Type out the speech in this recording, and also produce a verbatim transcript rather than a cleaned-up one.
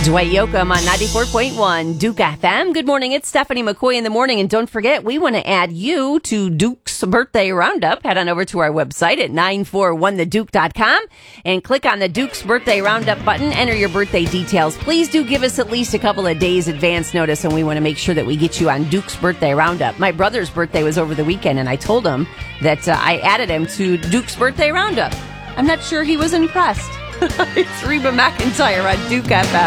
Dwight Yoakam on ninety-four point one Duke F M. Good morning. It's Stephanie McCoy in the morning. And don't forget, we want to add you to Duke's Birthday Roundup. Head on over to our website at nine four one the duke dot com and click on the Duke's Birthday Roundup button. Enter your birthday details. Please do give us at least a couple of days advance notice, and we want to make sure that we get you on Duke's Birthday Roundup. My brother's birthday was over the weekend, and I told him that uh, I added him to Duke's Birthday Roundup. I'm not sure he was impressed. It's Reba McEntire on Duke F M.